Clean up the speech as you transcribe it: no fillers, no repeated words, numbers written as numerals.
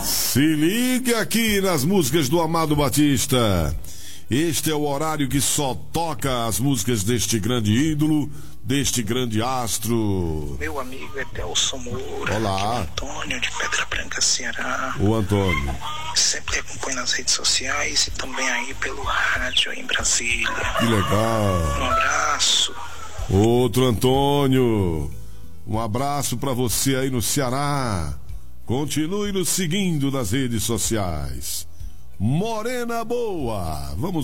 Se ligue aqui nas músicas do Amado Batista. Este é o horário que só toca as músicas deste grande ídolo, deste grande astro. Meu amigo Edelson Moura. Olá. Aqui é o Antônio de Pedra Branca, Ceará. O Antônio. Sempre acompanho nas redes sociais e também aí pelo rádio em Brasília. Que legal. Um abraço. Outro Antônio. Um abraço pra você aí no Ceará. Continue nos seguindo nas redes sociais. Morena Boa. Vamos